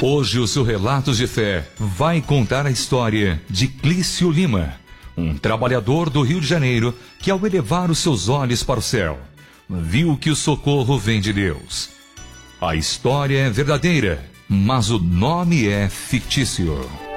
Hoje o seu Relatos de Fé vai contar a história de Clício Lima, um trabalhador do Rio de Janeiro que, ao elevar os seus olhos para o céu, viu que o socorro vem de Deus. A história é verdadeira, mas o nome é fictício.